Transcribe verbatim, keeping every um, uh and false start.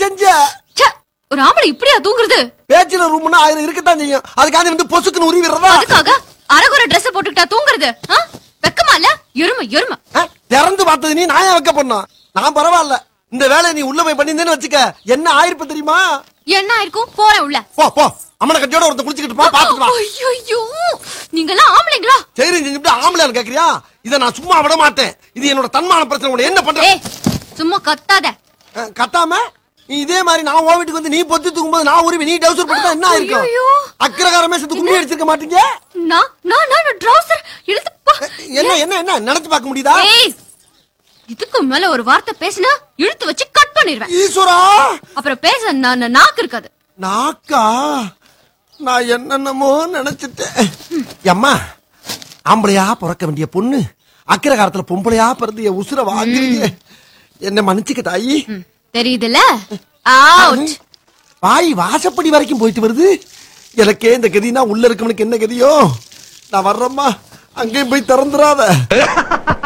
செஞ்ச. ஒரு ஆம்பளை இப்படியா தூங்குறது? பேச்சுலர் ரூம்னா ஆயிரம் இருக்கத்தான் செய்யும். அதுக்காண்டி வந்து பொசுக்குன்னு உருவி விடுறதா? அதுக்காக அரகுற Dress போட்டுக்கிட்டா தூங்குறது? வெக்கமா இல்ல? எருமை எருமை. திறந்து பார்த்தது நீ, நான் ஏன் வைக்க பண்ணோம்? நான் பரவாயில்ல. இந்த வேலையை நீ உள்ள போய் பண்ணிருந்தேன்னு வச்சுக்க, என்ன ஆயிருப்ப தெரியுமா? என்ன ஆயிருக்கும்? போறேன் உள்ள. போ போ, அம்மனை கட்டியோட ஒருத்த குளிச்சுக்கிட்டு போ, பாத்துட்டு வா. ஐயோ, நீங்க எல்லாம் ஆம்பளைங்களா? சரி செஞ்சுட்டு ஆம்பளையான்னு கேக்குறியா? இதை நான் சும்மா விட மாட்டேன். இது என்னோட தன்மான பிரச்சனை. உன்னை என்ன பண்ற? சும்மா கத்தாத. கத்தாம நீ இதே மாதிரி நான் உன் வீட்டுக்கு வந்து நீ பொத்தி தூக்கும்போது நான் உருவி நீ டவுசர் போட்டா என்ன ஆயிருக்கும்? அக்கிரகாரமே சேர்த்து கும்மி அடிச்சிருக்க மாட்டீங்க? நான் நான் நான் ட்ரவுசர் இழுத்து என்ன என்ன என்ன நினைச்சு பார்க்க முடியுதா? இதுக்கு மேல ஒரு வார்த்தை பேசினா இழுத்து வச்சு கட் பண்ணிடுவேன். ஈஸ்வரா, அப்புறம் பேச நான் நாக்கு இருக்காது. நாக்கா? நான் என்னென்னமோ நினைச்சிட்டேன். அம்மா, ஆம்பளையா பிறக்க வேண்டிய பொண்ணு அக்கிரகாரத்துல பொம்பளையா பிறந்து என் உசுர வாங்குறீங்க. என்ன மன்னிச்சுக்க தாயி. தெரியுதுல? வாய் வாசப்படி வரைக்கும் போயிட்டு வருது. எனக்கே இந்த கதினா உள்ள இருக்கவனுக்கு என்ன கதியோ? நான் வர்றேம்மா, அங்கேயும் போய் திறந்துடாத.